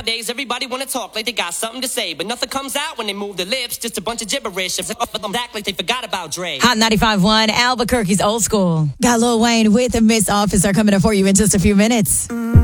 Nowadays, everybody wanna talk like they got something to say, but nothing comes out when they move their lips. Just a bunch of gibberish. Act like they forgot about Dre. Hot 95.1, Albuquerque's Old School. Got Lil Wayne with Miss Officer coming up for you in just a few minutes.